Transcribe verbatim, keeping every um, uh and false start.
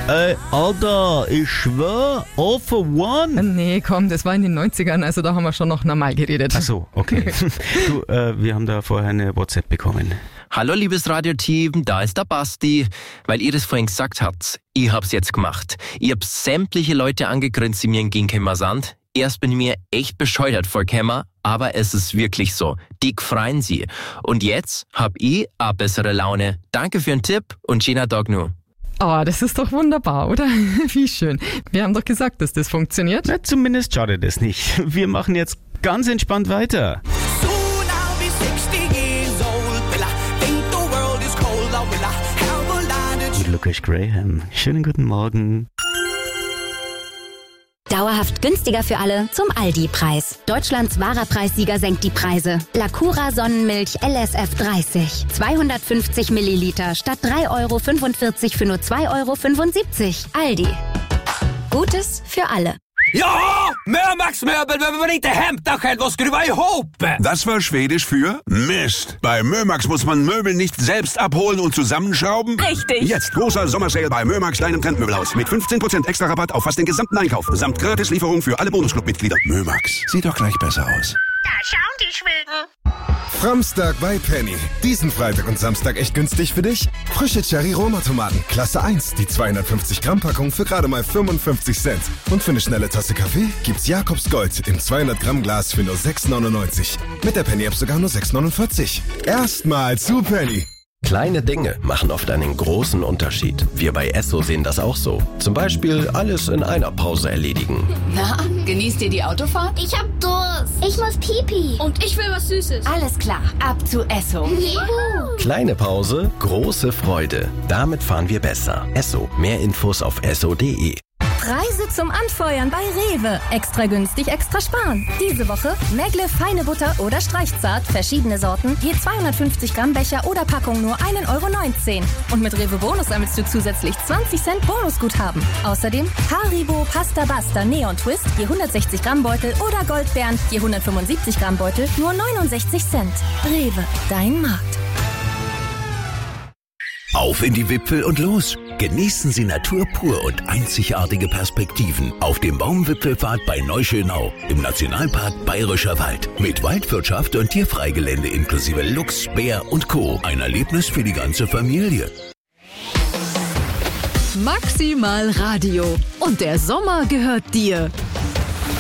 Ey, Alter, ich schwör, all for one. Nee, komm, das war in den neunzigern, also da haben wir schon noch normal geredet. Ach so, okay. Du, äh, wir haben da vorher eine WhatsApp bekommen. Hallo liebes Radioteam, da ist der Basti. Weil ihr das vorhin gesagt habt, ich hab's jetzt gemacht. Ich hab sämtliche Leute angegrinst, die mir entgegengekommen sind. Erst bin ich mir echt bescheuert vorgekommen, aber es ist wirklich so. Dick freuen sie. Und jetzt hab ich eine bessere Laune. Danke für den Tipp und schönen Tag nur. Oh, das ist doch wunderbar, oder? Wie schön. Wir haben doch gesagt, dass das funktioniert. Na, zumindest schadet es nicht. Wir machen jetzt ganz entspannt weiter. Lucas Graham. Schönen guten Morgen. Dauerhaft günstiger für alle zum Aldi-Preis. Deutschlands wahrer Preissieger senkt die Preise. Lacura Sonnenmilch L S F dreißig. zweihundertfünfzig Milliliter statt drei Euro fünfundvierzig für nur zwei Euro fünfundsiebzig. Aldi. Gutes für alle. Ja, Mömax-Möbel behöver man inte hämta själv och skruva ihop. Das war Schwedisch für Mist. Bei Mömax muss man Möbel nicht selbst abholen und zusammenschrauben. Richtig. Jetzt großer Sommersale bei Mömax, deinem Trendmöbelhaus. Mit fünfzehn Prozent extra Rabatt auf fast den gesamten Einkauf. Samt Gratislieferung für alle Bonusclub-Mitglieder. Mömax, sieht doch gleich besser aus. Da schauen die Schweden. Framstag bei Penny. Diesen Freitag und Samstag echt günstig für dich? Frische Cherry-Roma-Tomaten, Klasse eins. Die zweihundertfünfzig Gramm Packung für gerade mal fünfundfünfzig Cent. Und für eine schnelle Tasse Kaffee gibt's Jakobs Gold im zweihundert Gramm Glas für nur sechs neunundneunzig. Mit der Penny-App sogar nur sechs neunundvierzig. Erstmal zu Penny. Kleine Dinge machen oft einen großen Unterschied. Wir bei Esso sehen das auch so. Zum Beispiel alles in einer Pause erledigen. Na, genießt ihr die Autofahrt? Ich hab Durst. Ich muss Pipi. Und ich will was Süßes. Alles klar, ab zu Esso. Juhu. Kleine Pause, große Freude. Damit fahren wir besser. Esso. Mehr Infos auf esso punkt de. Preise zum Anfeuern bei Rewe. Extra günstig, extra sparen. Diese Woche Megle feine Butter oder Streichzart, verschiedene Sorten, je zweihundertfünfzig Gramm Becher oder Packung nur ein Euro neunzehn. Und mit Rewe Bonus sammelst du zusätzlich zwanzig Cent Bonusguthaben. Außerdem Haribo Pasta Basta Neon Twist, je hundertsechzig Gramm Beutel oder Goldbeeren, je hundertfünfundsiebzig Gramm Beutel, nur neunundsechzig Cent. Rewe, dein Markt. Auf in die Wipfel und los! Genießen Sie Natur pur und einzigartige Perspektiven auf dem Baumwipfelpfad bei Neuschönau im Nationalpark Bayerischer Wald. Mit Waldwirtschaft und Tierfreigelände inklusive Luchs, Bär und Co. Ein Erlebnis für die ganze Familie. Maximal Radio. Und der Sommer gehört dir.